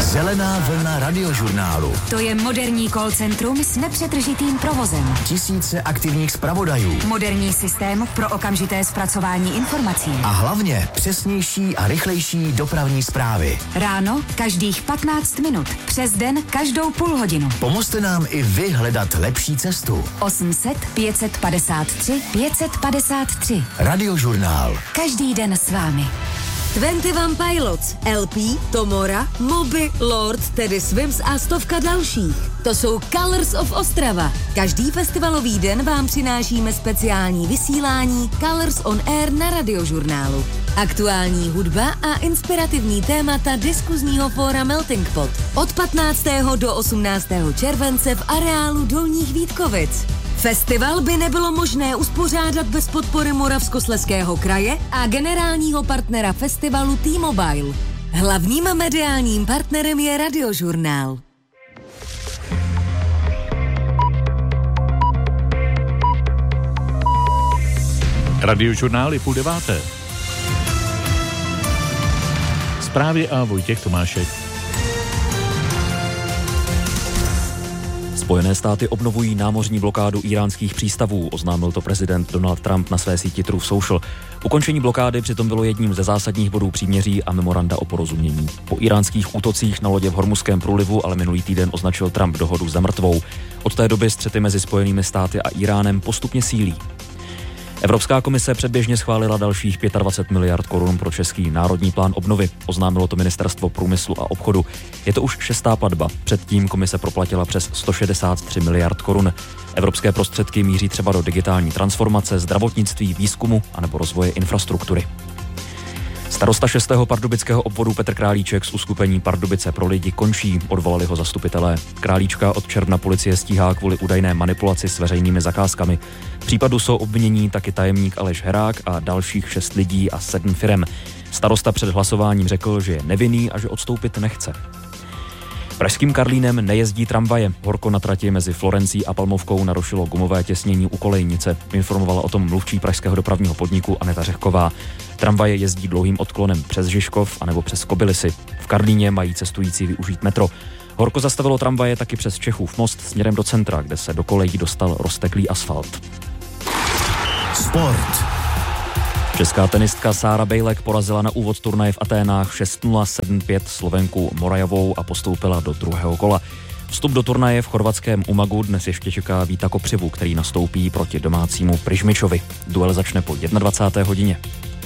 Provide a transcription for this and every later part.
Zelená vlna radiožurnálu. To je moderní call centrum s nepřetržitým provozem. Tisíce aktivních zpravodajů. Moderní systém pro okamžité zpracování informací. A hlavně přesnější a rychlejší dopravní zprávy. Ráno každých 15 minut. Přes den každou půl hodinu. Pomozte nám i vy hledat lepší cestu. 800 553 553. Radiožurnál. Každý den s vámi. 21 Pilots, LP, Tomora, Moby, Lord, Teddy Swims a stovka dalších. To jsou Colors of Ostrava. Každý festivalový den vám přinášíme speciální vysílání Colors on Air na radiožurnálu. Aktuální hudba a inspirativní témata diskuzního fóra Melting Pot. Od 15. do 18. července v areálu Dolních Vítkovic. Festival by nebylo možné uspořádat bez podpory Moravskoslezského kraje a generálního partnera festivalu T-Mobile. Hlavním mediálním partnerem je Radiožurnál. Radiožurnál je 8:30. Zprávy a Vojtěch Tomášek. Spojené státy obnovují námořní blokádu íránských přístavů, oznámil to prezident Donald Trump na své síti Truth Social. Ukončení blokády přitom bylo jedním ze zásadních bodů příměří a memoranda o porozumění. Po íránských útocích na lodě v Hormuzském průlivu ale minulý týden označil Trump dohodu za mrtvou. Od té doby střety mezi Spojenými státy a Íránem postupně sílí. Evropská komise předběžně schválila dalších 25 miliard korun pro český národní plán obnovy. Oznámilo to Ministerstvo průmyslu a obchodu. Je to už 6. platba. Předtím komise proplatila přes 163 miliard korun. Evropské prostředky míří třeba do digitální transformace, zdravotnictví, výzkumu anebo rozvoje infrastruktury. Starosta 6. pardubického obvodu Petr Králíček z uskupení Pardubice pro lidi končí, odvolali ho zastupitelé. Králíčka od června policie stíhá kvůli údajné manipulaci s veřejnými zakázkami. V případu jsou obvinění taky tajemník Aleš Herák a dalších 6 lidí a 7 firem. Starosta před hlasováním řekl, že je nevinný a že odstoupit nechce. Pražským Karlínem nejezdí tramvaje. Horko na trati mezi Florencí a Palmovkou narušilo gumové těsnění u kolejnice. Informovala o tom mluvčí pražského dopravního podniku Aneta Řehková. Tramvaje jezdí dlouhým odklonem přes Žižkov anebo přes Kobylisy. V Karlíně mají cestující využít metro. Horko zastavilo tramvaje taky přes Čechův most směrem do centra, kde se do kolejí dostal rozteklý asfalt. Sport. Česká tenistka Sára Bejlek porazila na úvod turnaje v Aténách 6-0, 7-5 Slovenku Morajovou a postoupila do druhého kola. Vstup do turnaje v chorvatském Umagu dnes ještě čeká Víta Kopřivu, který nastoupí proti domácímu Prižmičovi. Duel začne po 21. hodině.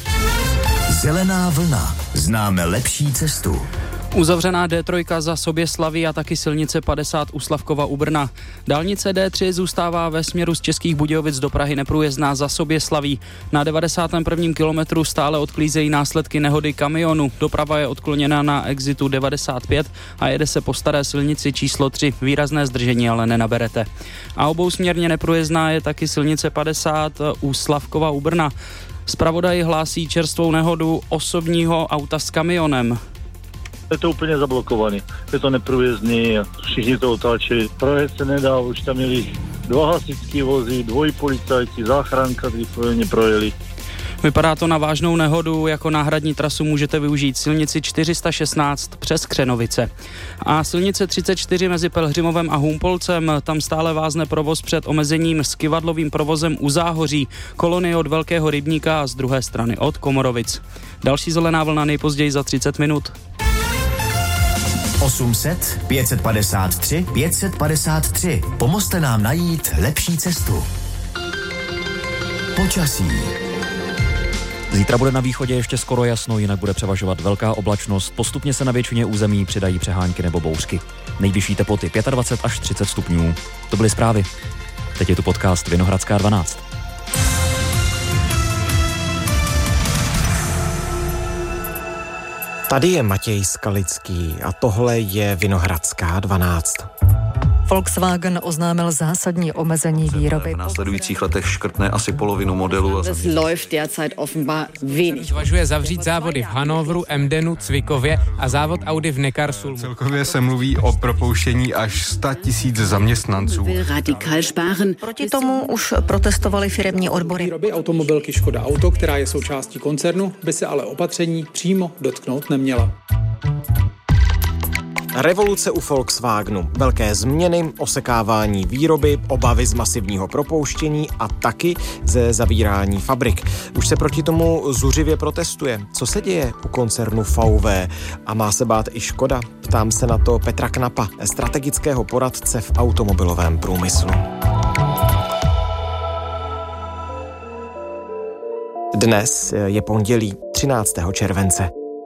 Zelená vlna. Známe lepší cestu. Uzavřená D3 za Soběslaví a taky silnice 50 u Slavkova u Brna. Dálnice D3 zůstává ve směru z Českých Budějovic do Prahy neprůjezdná za Soběslaví. Na 91. kilometru stále odklízejí následky nehody kamionu. Doprava je odkloněna na exitu 95 a jede se po staré silnici číslo 3. Výrazné zdržení ale nenaberete. A obousměrně neprůjezdná je taky silnice 50 u Slavkova u Brna. Zpravodaj hlásí čerstvou nehodu osobního auta s kamionem. Je to úplně zablokovaný, je to neprůjezdný, všichni to otáčeli. Projet se nedá, už tam měli 2 hasičský vozy, 2 policajti, záchranka, když neprojeli. Vypadá to na vážnou nehodu, jako náhradní trasu můžete využít silnici 416 přes Křenovice. A silnice 34 mezi Pelhřimovem a Humpolcem, tam stále vázne provoz před omezením s kyvadlovým provozem u Záhoří, kolony od Velkého Rybníka a z druhé strany od Komorovic. Další zelená vlna nejpozději za 30 minut. 800 553 553. Pomozte nám najít lepší cestu. Počasí. Zítra bude na východě ještě skoro jasno, jinak bude převažovat velká oblačnost. Postupně se na většině území přidají přehánky nebo bouřky. Nejvyšší teploty 25 až 30 stupňů. To byly zprávy. Teď je tu podcast Vinohradská 12. Tady je Matěj Skalický a tohle je Vinohradská 12. Volkswagen oznámil zásadní omezení výroby. V následujících letech škrtne asi polovinu modelů. Das läuft derzeit offenbar wenig. Zvažuje zavřít závody v Hannoveru, Emdenu, Cvikově a závod Audi v Neckarsulmu. Celkově se mluví o propouštění až 100 000 zaměstnanců. Proti tomu už protestovali firemní odbory. Výroby automobilky Škoda Auto, která je součástí koncernu, by se ale opatření přímo dotknout neměla. Revoluce u Volkswagenu, velké změny, osekávání výroby, obavy z masivního propouštění a taky ze zavírání fabrik. Už se proti tomu zuřivě protestuje. Co se děje u koncernu VW? A má se bát i Škoda? Ptám se na to Petra Knapa, strategického poradce v automobilovém průmyslu. Dnes je pondělí 13. července.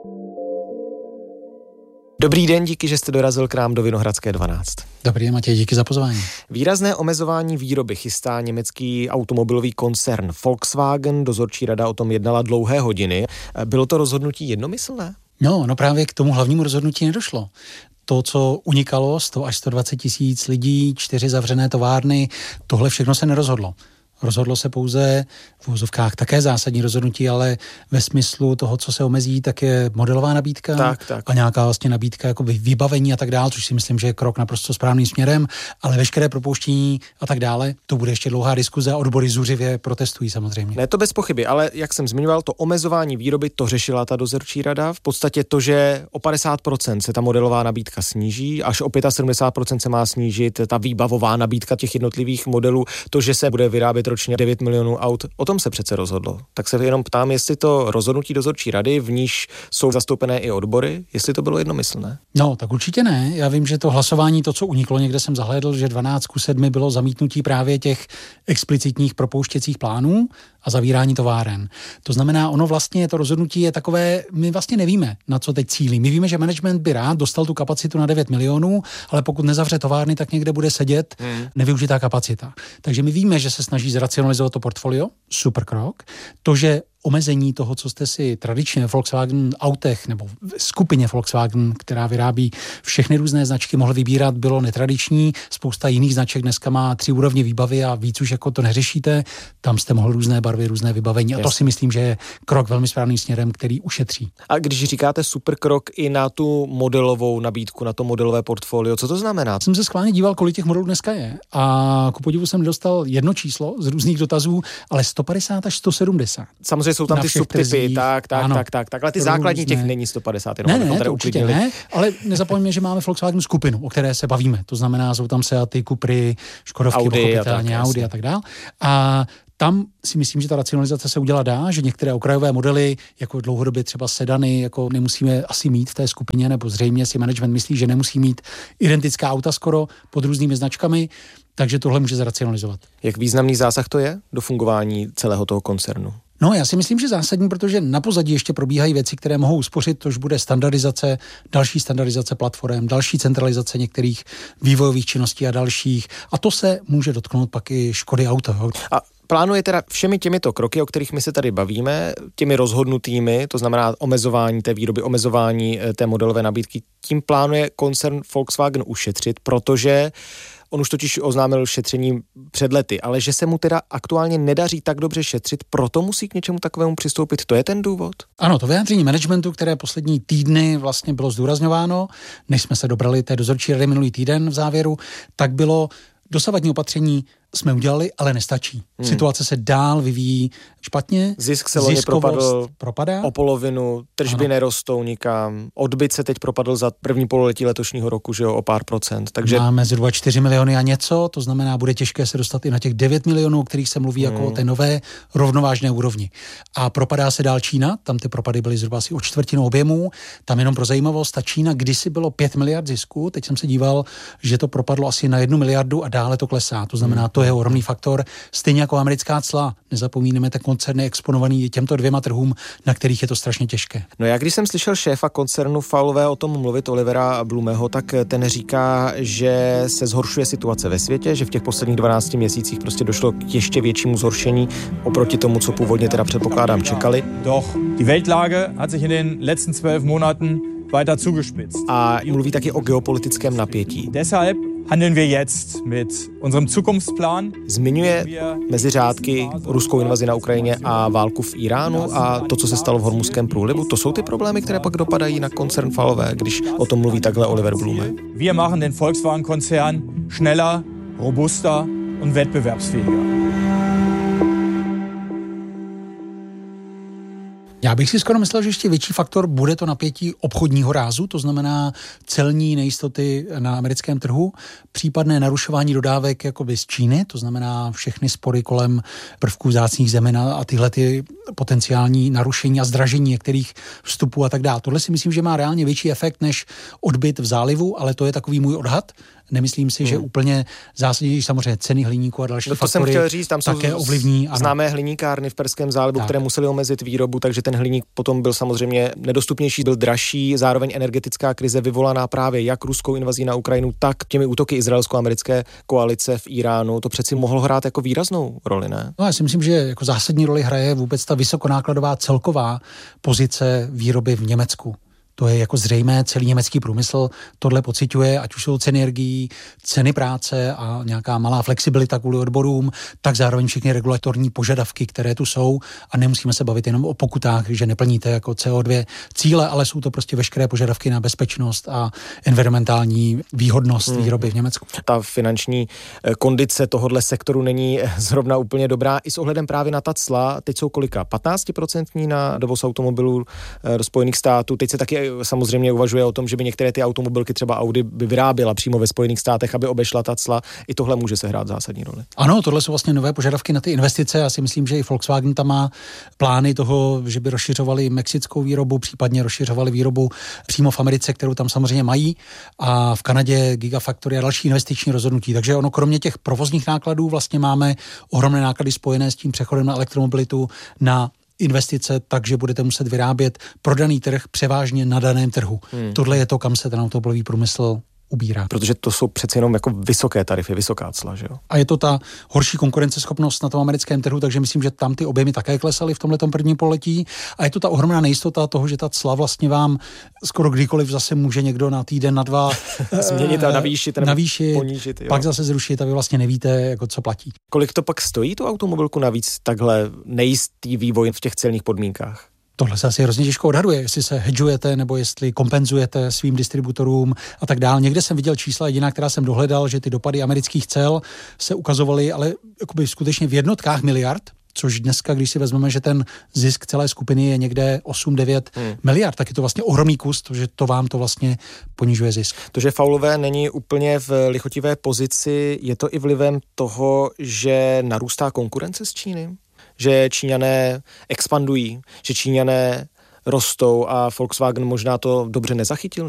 Dobrý den, díky, že jste dorazil k nám do Vinohradské 12. Dobrý den, Matěj, díky za pozvání. Výrazné omezování výroby chystá německý automobilový koncern Volkswagen. Dozorčí rada o tom jednala dlouhé hodiny. Bylo to rozhodnutí jednomyslné? No právě k tomu hlavnímu rozhodnutí nedošlo. To, co unikalo, 100 až 120 tisíc lidí, 4 zavřené továrny, tohle všechno se nerozhodlo. Rozhodlo se pouze v uvozovkách také zásadní rozhodnutí, ale ve smyslu toho, co se omezí, tak je modelová nabídka tak. A nějaká vlastně nabídka jako vybavení a tak dále, což si myslím, že je krok naprosto správným směrem, ale veškeré propouštění a tak dále, to bude ještě dlouhá diskuze a odbory zuřivě protestují samozřejmě. Ne, to bez pochyby, ale jak jsem zmiňoval, to omezování výroby, to řešila ta dozorčí rada. V podstatě to, že o 50% se ta modelová nabídka sníží, až o 75% se má snížit ta výbavová nabídka těch jednotlivých modelů, to, že se bude vyrábět ročně 9 milionů aut, o tom se přece rozhodlo. Tak se jenom ptám, jestli to rozhodnutí dozorčí rady, v níž jsou zastoupené i odbory, jestli to bylo jednomyslné. No, tak určitě ne. Já vím, že to hlasování, to, co uniklo, někde jsem zahlédl, že 12:7 bylo zamítnutí právě těch explicitních propouštěcích plánů a zavírání továren. To znamená, ono vlastně, to rozhodnutí je takové, my vlastně nevíme, na co teď cílí. My víme, že management by rád dostal tu kapacitu na 9 milionů, ale pokud nezavře továrny, tak někde bude sedět nevyužitá kapacita. Takže my víme, že se snaží zracionalizovat to portfolio, super krok. To, že omezení toho, co jste si tradičně ve Volkswagen autech nebo v skupině Volkswagen, která vyrábí všechny různé značky, mohl vybírat, bylo netradiční. Spousta jiných značek dneska má 3 úrovně výbavy a víc už jako to neřešíte. Tam jste mohl různé barvy, různé vybavení. A to si myslím, že je krok velmi správným směrem, který ušetří. A když říkáte super krok i na tu modelovou nabídku, na to modelové portfolio, co to znamená? Jsem se schválně díval, kolik těch modelů dneska je. A ku podivu jsem dostal jedno číslo z různých dotazů, ale 150 až 170. Samozřejmě jsou tam ty subtypy, tak, ale ty základní těch není 150, jenom ne, to určitě ne, ale nezapomeňme, že máme Volkswagen skupinu, o které se bavíme. To znamená, jsou tam Seaty, Cupry, Škodovky, Audi a tak dál. A tam si myslím, že ta racionalizace se udělat dá, že některé okrajové modely, jako dlouhodobě třeba sedany, jako nemusíme asi mít v té skupině, nebo zřejmě si management myslí, že nemusí mít identická auta skoro pod různými značkami, takže tohle může zracionalizovat. Jak významný zásah to je do fungování celého toho koncernu? No, já si myslím, že zásadní, protože na pozadí ještě probíhají věci, které mohou uspořit, tož bude standardizace, další standardizace platform, další centralizace některých vývojových činností a dalších. A to se může dotknout pak i Škody Auto. A plánuje teda všemi těmito kroky, o kterých my se tady bavíme, těmi rozhodnutými, to znamená omezování té výroby, omezování té modelové nabídky, tím plánuje koncern Volkswagen ušetřit, protože on už totiž oznámil šetření před lety, ale že se mu teda aktuálně nedaří tak dobře šetřit, proto musí k něčemu takovému přistoupit. To je ten důvod? Ano, to vyjádření managementu, které poslední týdny vlastně bylo zdůrazňováno, než jsme se dobrali té dozorčí rady minulý týden v závěru, tak bylo dosavadní opatření jsme udělali, ale nestačí. Situace se dál vyvíjí špatně. Zisk se loni propadá o polovinu, tržby nerostou nikam, odbyt se teď propadl za první pololetí letošního roku, že jo, o pár procent. Takže máme zhruba 4 miliony a něco, to znamená, bude těžké se dostat i na těch 9 milionů, o kterých se mluví jako o té nové rovnovážné úrovni. A propadá se dál Čína, tam ty propady byly zhruba asi o čtvrtinu objemu, tam jenom pro zajímavost, ta Čína kdysi bylo 5 miliard zisku, teď jsem se díval, že to propadlo asi na 1 miliardu a dále to klesá, to znamená, to je ohromný faktor, stejně jako americká cla. Nezapomínáme, ten koncern je exponovaný těmto 2 trhům, na kterých je to strašně těžké. No já když jsem slyšel šéfa koncernu VW o tom mluvit, Olivera Blumeho, tak ten říká, že se zhoršuje situace ve světě, že v těch posledních 12 měsících prostě došlo k ještě většímu zhoršení oproti tomu, co původně teda předpokládám čekali. Doch die Weltlage hat sich in den letzten 12 Monaten weiter zugespitzt. A mluví taky o geopolitickém napětí. Deshalb handeln wir jetzt mit unserem Zukunftsplan. Zmiňuje mezi řádky ruskou invazi na Ukrajině a válku v Iránu a to, co se stalo v Hormuzském průlivu. To jsou ty problémy, které pak dopadají na koncern VW, když o tom mluví takhle Oliver Blume. Wir machen den Volkswagen-Konzern schneller, robuster und wettbewerbsfähiger. Já bych si skoro myslel, že ještě větší faktor bude to napětí obchodního rázu, to znamená celní nejistoty na americkém trhu, případné narušování dodávek jakoby z Číny, to znamená všechny spory kolem prvků vzácných zemin a tyhle ty potenciální narušení a zdražení některých vstupů a tak dále. Tohle si myslím, že má reálně větší efekt než odbyt v zálivu, ale to je takový můj odhad. Nemyslím si, že úplně zásadně, samozřejmě ceny hliníku a další faktory jsem chtěl říct, tam také ovlivní. Známé hliníkárny v Perském zálivu, které musely omezit výrobu, takže ten hliník potom byl samozřejmě nedostupnější, byl dražší, zároveň energetická krize vyvolaná právě jak ruskou invazí na Ukrajinu, tak těmi útoky izraelsko-americké koalice v Iránu. To přeci mohlo hrát jako výraznou roli, ne? No, já si myslím, že jako zásadní roli hraje vůbec ta vysokonákladová celková pozice výroby v Německu. To je jako zřejmé, celý německý průmysl tohle pociťuje, ať už jsou ceny energií, ceny práce a nějaká malá flexibilita kvůli odborům, tak zároveň všechny regulatorní požadavky, které tu jsou, a nemusíme se bavit jenom o pokutách, že neplníte jako CO2 cíle, ale jsou to prostě veškeré požadavky na bezpečnost a environmentální výhodnost výroby v Německu. Ta finanční kondice tohohle sektoru není zrovna úplně dobrá i s ohledem právě na ta cla. Teď jsou kolika? 15% na dovoz automobilů do Spojených států. Teď se taky samozřejmě uvažuje o tom, že by některé ty automobilky, třeba Audi, by vyráběla přímo ve Spojených státech, aby obešla ta cla. I tohle může sehrát zásadní roli. Ano, tohle jsou vlastně nové požadavky na ty investice. Já si myslím, že i Volkswagen tam má plány toho, že by rozšiřovali mexickou výrobu, případně rozšiřovali výrobu přímo v Americe, kterou tam samozřejmě mají, a v Kanadě Gigafactory a další investiční rozhodnutí. Takže ono kromě těch provozních nákladů vlastně máme ohromné náklady spojené s tím přechodem na elektromobilitu, na investice, takže budete muset vyrábět prodaný trh převážně na daném trhu. Tohle je to, kam se ten automobilový průmysl ubírá. Protože to jsou přeci jenom jako vysoké tarify, vysoká cla, že jo? A je to ta horší konkurenceschopnost na tom americkém trhu, takže myslím, že tam ty objemy také klesaly v tomhletom prvním pololetí. A je to ta ohromná nejistota toho, že ta cla vlastně vám skoro kdykoliv zase může někdo na týden, na dva změnit a navýšit, ponížit, pak zase zrušit a vy vlastně nevíte, jako co platí. Kolik to pak stojí tu automobilku navíc takhle nejistý vývoj v těch celních podmínkách? Tohle se asi hrozně těžko odhaduje, jestli se hedžujete nebo jestli kompenzujete svým distributorům a tak dál. Někde jsem viděl čísla jediná, která jsem dohledal, že ty dopady amerických cel se ukazovaly, ale jakoby skutečně v jednotkách miliard, což dneska, když si vezmeme, že ten zisk celé skupiny je někde 8-9 miliard, tak je to vlastně ohromný kus, že to vám to vlastně ponižuje zisk. To, že faulové není úplně v lichotivé pozici, je to i vlivem toho, že narůstá konkurence z Číny? Že Číňané expandují, že Číňané rostou a Volkswagen možná to dobře nezachytil?